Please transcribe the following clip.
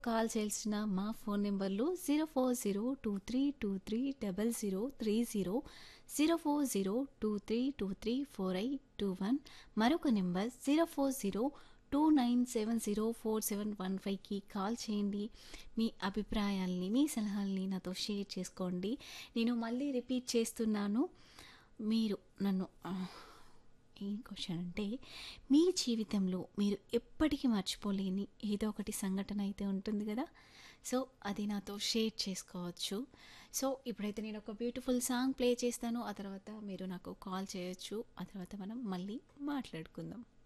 Call చేయాల్సిన మా phone నెంబర్లు 0402323030, 0402323481, మరొక నెంబర్ 040297047155కి కాల్ చేయండి. మీ అభిప్రాయాల్ని, మీ సలహాల్ని నాతో షేర్ చేసుకోండి. నేను మళ్ళీ రిపీట్ చేస్తున్నాను. మీరు నన్ను ఏం క్వశ్చన్ అంటే, మీ జీవితంలో మీరు ఎప్పటికీ మర్చిపోలేని ఏదో ఒకటి సంఘటన అయితే ఉంటుంది కదా, సో అది నాతో షేర్ చేసుకోవచ్చు. సో ఇప్పుడైతే నేను ఒక బ్యూటిఫుల్ సాంగ్ ప్లే చేస్తాను, ఆ తర్వాత మీరు నాకు కాల్ చేయొచ్చు, ఆ తర్వాత మనం మళ్ళీ మాట్లాడుకుందాం.